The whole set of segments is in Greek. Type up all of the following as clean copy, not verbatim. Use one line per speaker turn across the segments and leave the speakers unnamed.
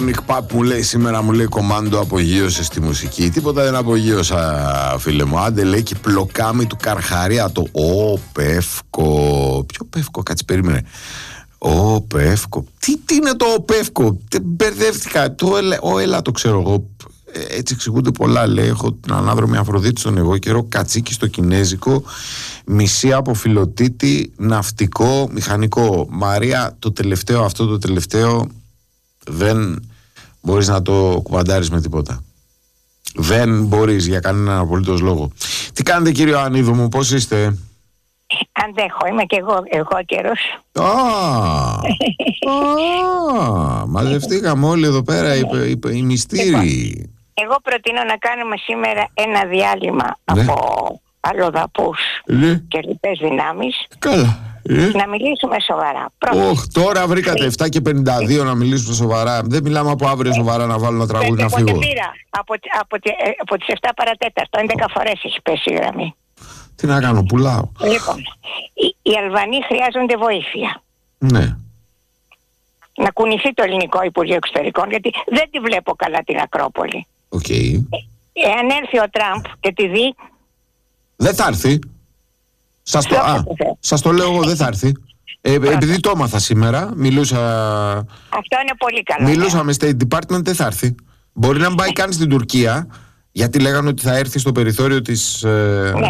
Nick Pap μου λέει σήμερα, μου λέει κομμάντο απογείωσε στη μουσική. Τίποτα δεν απογείωσα, φίλε μου. Άντε λέει και πλοκάμι του Καρχαρία το Πεύκο. Ποιο Πεύκο, κάτσε περίμενε. Πεύκο. Τι είναι το Πεύκο? Μπερδεύτηκα. Έλα το ξέρω εγώ. Έτσι εξηγούνται πολλά. Λέει, έχω την ανάδρομη Αφροδίτη στον εγώ καιρό, κατσίκι στο κινέζικο, μισή από φιλοτίτη, ναυτικό, μηχανικό. Μαρία, αυτό το τελευταίο δεν μπορείς να το κουβαντάρεις με τίποτα. Δεν μπορείς για κανέναν απολύτως λόγο. Τι κάνετε, κύριο Ανίδου μου, πώς είστε?
Αντέχω, είμαι και εγώ καιρός.
Μαζευτήκαμε όλοι εδώ πέρα οι μυστήριοι.
Εγώ προτείνω να κάνουμε σήμερα ένα διάλειμμα από αλλοδαπούς και λοιπές δυνάμεις.
Καλά.
Να μιλήσουμε σοβαρά.
Τώρα βρήκατε 7 και 52 να μιλήσουμε σοβαρά. Δεν μιλάμε από αύριο σοβαρά να βάλω ένα τραγούδι να φύγω.
Από τις 7 παρατέταρτο, 11 φορές έχει πέσει η γραμμή.
Τι να κάνω, πουλάω.
Λοιπόν, οι Αλβανοί χρειάζονται βοήθεια.
Ναι.
Να κουνηθεί το ελληνικό Υπουργείο Εξωτερικών, γιατί δεν τη βλέπω καλά την Ακρόπολη. Εάν έρθει ο Τραμπ και τη δει...
Δεν θα έρθει. Σας το λέω εγώ, δεν θα έρθει. Επειδή το έμαθα σήμερα,
Αυτό είναι πολύ καλό.
Μιλούσα με State Department, δεν θα έρθει. Μπορεί να μην πάει καν στην Τουρκία, γιατί λέγανε ότι θα έρθει στο περιθώριο της...
Ναι.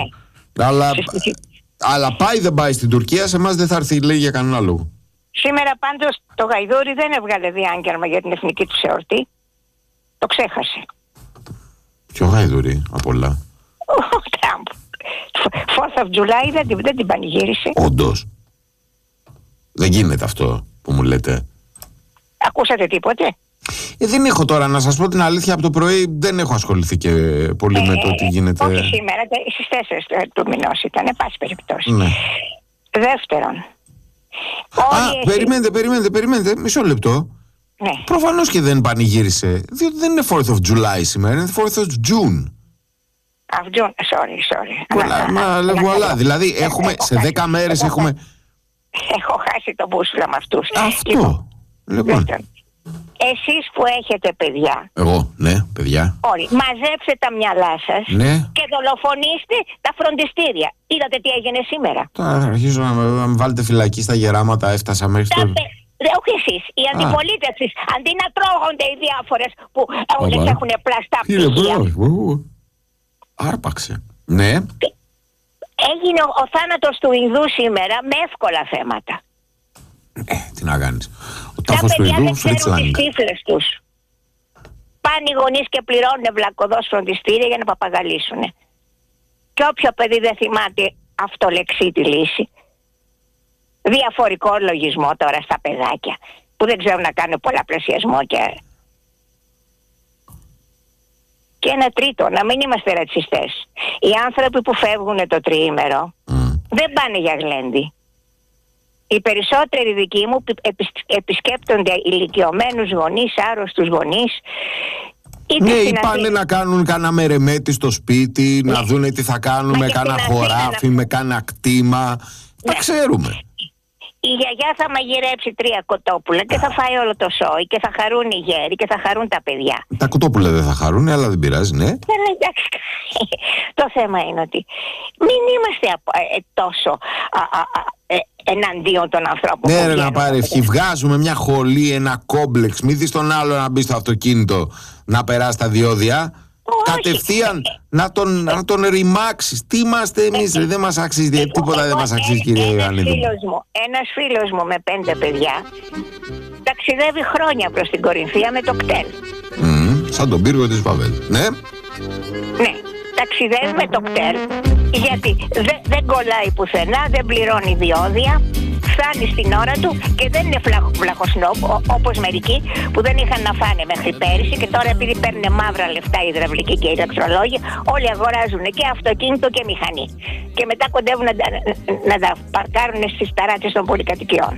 Αλλά πάει δεν πάει στην Τουρκία, σε εμάς δεν θα έρθει, λέει, για κανένα λόγο.
Σήμερα πάντως το Γαϊδούρι δεν έβγαλε διάγγελμα για την εθνική του εορτή. Το ξέχασε.
Ποιο Γαϊδούρι, απ' όλα?
Ο Τραμπ. 4th of July δεν την πανηγύρισε.
Όντως. Δεν γίνεται αυτό που μου λέτε.
Ακούσατε τίποτε?
Δεν έχω τώρα, να σας πω την αλήθεια, από το πρωί δεν έχω ασχοληθεί και πολύ με το τι γίνεται.
Όχι σήμερα, στις 4 του μηνός ήταν, πάση περιπτώσει.
Ναι.
Δεύτερον,
περιμένετε, μισό λεπτό.
Ναι.
Προφανώς και δεν πανηγύρισε, διότι δεν είναι 4th of July σήμερα, είναι 4th of June.
Sorry.
Voilà, δηλαδή έχουμε, σε 10 μέρες έχουμε...
Έχω χάσει τον μπούσουλα με αυτούς.
Αυτό. Λοιπόν.
Εσείς που έχετε παιδιά.
Εγώ, ναι, παιδιά.
Όλοι, μαζέψτε τα μυαλά σας,
ναι,
και δολοφονήστε τα φροντιστήρια. Είδατε τι έγινε σήμερα?
Τώρα αρχίζω να με βάλετε φυλακή στα γεράματα, έφτασα μέχρι το...
Όχι εσείς, οι αντιπολίτευση, αντί να τρώγονται οι διάφορες που όλες έχουν πλαστά πτυχία.
Άρπαξε. Ναι.
Έγινε ο θάνατος του Ινδού σήμερα με εύκολα θέματα.
Τι να κάνεις.
Τα παιδιά δεν ξέρουν τις τύφλες τους. Πάνε οι γονείς και πληρώνουν βλακωδώς φροντιστήρια για να παπαγαλίσουν. Και όποιο παιδί δεν θυμάται αυτολεξή τη λύση. Διαφορικό λογισμό τώρα στα παιδάκια που δεν ξέρουν να κάνουν πολλαπλασιασμό και ένα τρίτο, να μην είμαστε ρατσιστές. Οι άνθρωποι που φεύγουν το τριήμερο δεν πάνε για γλέντι. Οι περισσότεροι δικοί μου επισκέπτονται ηλικιωμένους γονείς, άρρωστους γονείς.
Ναι, ή πάνε να κάνουν κάνα μερεμέτη στο σπίτι, να δούνε τι θα κάνουν με κάνα χωράφι, με κάνα κτήμα. Τα ξέρουμε.
Η γιαγιά θα μαγειρέψει 3 κοτόπουλα και θα φάει όλο το σόι και θα χαρούν οι γέροι και θα χαρούν τα παιδιά.
Τα κοτόπουλα δεν θα χαρούν, αλλά δεν πειράζει, ναι.
Το θέμα είναι ότι μην είμαστε τόσο εναντίον των ανθρώπων.
Ναι, να πάρει ευχή. Βγάζουμε μια χολή, ένα κόμπλεξ. Μην δεις τον άλλο να μπει στο αυτοκίνητο να περάσει τα διόδια. Κατευθείαν να τον ρημάξεις. Τι είμαστε εμείς, δεν μας αξίζει, τίποτα δεν μας αξίζει, κύριε Ιωαννίδου.
Ένας φίλος μου με 5 παιδιά ταξιδεύει χρόνια προς την Κορινθία με το κτέλ.
Σαν τον πύργο της Βαβέλ. Ναι.
Ναι, ταξιδεύει με το κτέλ γιατί δεν κολλάει πουθενά, δεν πληρώνει διόδια, φτάνει στην ώρα του και δεν είναι βλαχοσνόπ όπως μερικοί που δεν είχαν να φάνε μέχρι πέρυσι και τώρα επειδή παίρνουν μαύρα λεφτά οι υδραυλικοί και οι ηλεκτρολόγοι, όλοι αγοράζουν και αυτοκίνητο και μηχανή και μετά κοντεύουν να τα παρκάρουν στις ταράτσες των πολυκατοικιών.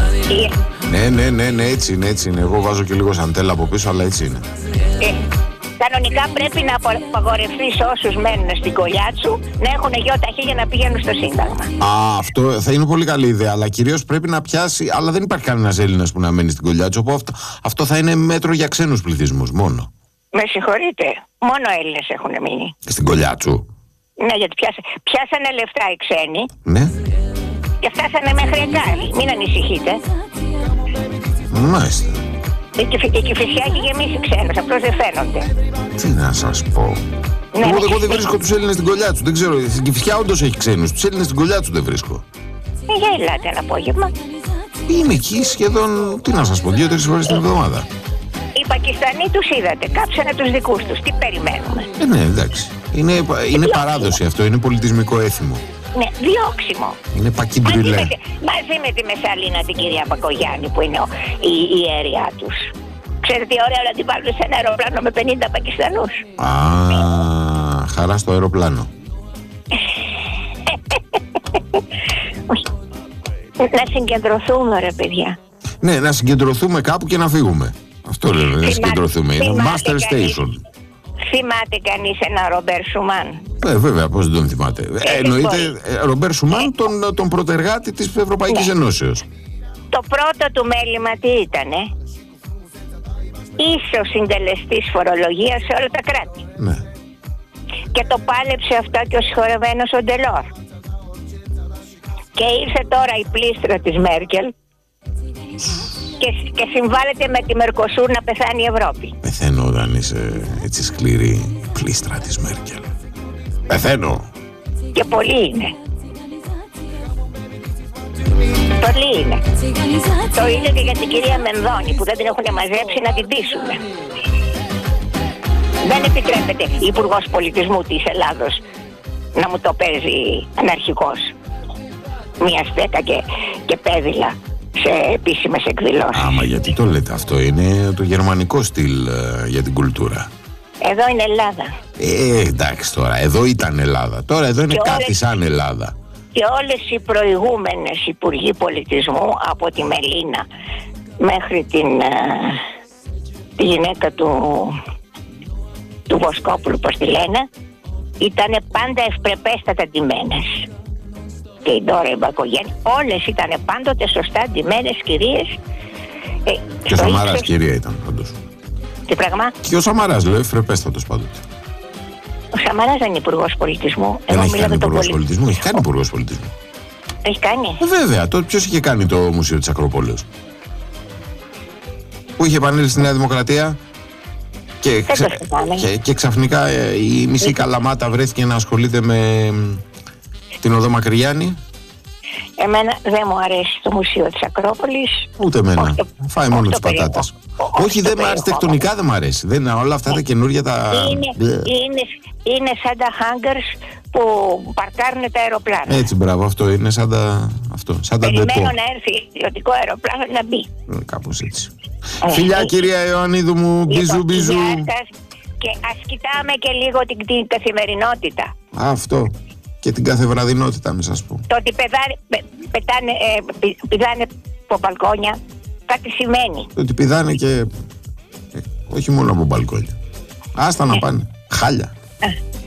Ναι, έτσι είναι. Εγώ βάζω και λίγο σαντέλα από πίσω, αλλά έτσι είναι.
Κανονικά πρέπει να απαγορευτεί σε όσους μένουν στην Κολιάτσου να έχουν γιοταχή για να πηγαίνουν στο Σύνταγμα.
Αυτό θα είναι πολύ καλή ιδέα, αλλά κυρίως πρέπει να πιάσει. Αλλά δεν υπάρχει κανένας Έλληνας που να μένει στην Κολιάτσου. Οπότε αυτό θα είναι μέτρο για ξένους πληθυσμούς μόνο.
Με συγχωρείτε, μόνο Έλληνες έχουν μείνει.
Στην Κολιάτσου.
Ναι, γιατί πιάσανε λεφτά οι ξένοι.
Ναι.
Και φτάσανε μέχρι Εγκάρη. Μην ανησυχείτε.
Μάλιστα.
Η Κηφισιά έχει γεμίσει ξένους, απλώς δεν φαίνονται.
Τι να σας πω.
Ναι,
Εγώ δεν βρίσκω τους Έλληνες στην Κολιάτσου. Δεν ξέρω. Στην Κηφισιά όντως έχει ξένους. Τους Έλληνες στην Κολιάτσου δεν βρίσκω.
Για ελάτε ένα απόγευμα.
Είμαι εκεί σχεδόν, τι να σας πω, 2-3 φορές την εβδομάδα.
Οι Πακιστανοί τους είδατε, κάψανε τους δικούς τους. Τι περιμένουμε.
Ναι, εντάξει. Είναι παράδοση αυτό, είναι πολιτισμικό έθιμο.
Ναι, διώξιμο.
Είναι πακιμπριλέ.
Μαζί με τη Μεσσαλίνα την κυρία Πακογιάννη που είναι η ιεριά τους. Ξέρετε τι ωραία να την βάλουν σε ένα αεροπλάνο με 50 Πακιστανούς.
Χαρά στο αεροπλάνο.
Να συγκεντρωθούμε ρε παιδιά.
Ναι, να συγκεντρωθούμε κάπου και να φύγουμε. Αυτό λέμε, να συγκεντρωθούμε. Είναι Master Station.
Θυμάται κανείς ένα Ρομπέρ Σουμάν?
Βέβαια, πώς δεν τον θυμάται. Εννοείται Ρομπέρ Σουμάν, τον πρωτεργάτη της Ευρωπαϊκής Ενώσεως.
Το πρώτο του μέλημα τι ήτανε? Ίσος συντελεστής φορολογίας σε όλα τα κράτη.
Ναι.
Και το πάλεψε αυτό και ο συγχωρεμένος ο Ντελόρ. Και ήρθε τώρα η πλήστρα της Μέρκελ και συμβάλλεται με τη Μερκοσούρ να πεθάνει η Ευρώπη.
Πεθαίνω όταν είσαι έτσι σκληρή, πλήστρα της Μέρκελ. Πεθαίνω.
Και πολλοί είναι. Πολλοί είναι. Το ίδιο και για την κυρία Μενδώνη που δεν την έχουν μαζέψει να την πείσουν. Δεν επιτρέπεται υπουργός πολιτισμού της Ελλάδος να μου το παίζει αναρχικός. Μια στέκα και πέδιλα σε επίσημες εκδηλώσεις.
Άμα γιατί το λέτε αυτό, είναι το γερμανικό στυλ για την κουλτούρα.
Εδώ είναι Ελλάδα.
Εντάξει τώρα, εδώ ήταν Ελλάδα. Τώρα εδώ είναι και κάτι σαν Ελλάδα.
Και όλες οι προηγούμενες υπουργοί πολιτισμού, από τη Μελίνα μέχρι τη γυναίκα του Βοσκόπουλου, πώς τη λένε, ήταν πάντα ευπρεπέστατα ντυμένες. Και η Ντόρα η Μπακογιάννη, όλες ήταν πάντοτε σωστά ντυμένες κυρίες.
Και ο Σαμαράς κυρία ήταν πάντως.
Τι πράγμα?
Και ο Σαμαράς λέω ευπρεπέστατος πάντοτε.
Ο Σαμαράς δεν είναι υπουργός πολιτισμού.
Δεν έχει κάνει υπουργός πολιτισμού, έχει κάνει υπουργός πολιτισμού.
Έχει κάνει.
Βέβαια, τότε ποιος είχε κάνει το Μουσείο της Ακροπόλεως? Που είχε επανέλθει στη Νέα Δημοκρατία και ξαφνικά η μισή Καλαμάτα βρέθηκε να ασχολείται με την Οδό Μακρυγιάννη.
Εμένα δεν μου αρέσει το Μουσείο της Ακρόπολης.
Ούτε εμένα. Φάει μόνο τις πατάτες. Όχι, δεν μ' αρέσει, τεκτονικά δεν μ' αρέσει. Όλα αυτά τα καινούργια τα...
Είναι σαν τα hangars που παρκάρουν τα αεροπλάνα.
Έτσι, μπράβο, αυτό είναι σαν τα
Περιμένω να έρθει ιδιωτικό αεροπλάνο να μπει.
Κάπως έτσι. Φιλιά κυρία Ιωαννίδου μου, μπιζού μπιζού.
Και ας κοιτάμε και λίγο την καθημερινότητα.
Αυτό. Και την καθεβραδινότητα, μη σας πω.
Το ότι πηδάνε από μπαλκόνια κάτι σημαίνει.
Το ότι πηδάνε και όχι μόνο από μπαλκόνια. Άστα να πάνε. Χάλια.